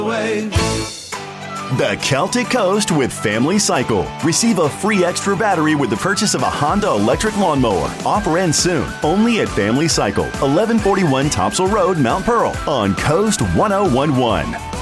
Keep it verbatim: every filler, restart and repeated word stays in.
The Celtic Coast with Family Cycle. Receive a free extra battery with the purchase of a Honda electric lawnmower. Offer ends soon. Only at Family Cycle, eleven forty-one Topsail Road, Mount Pearl, on Coast one oh one one.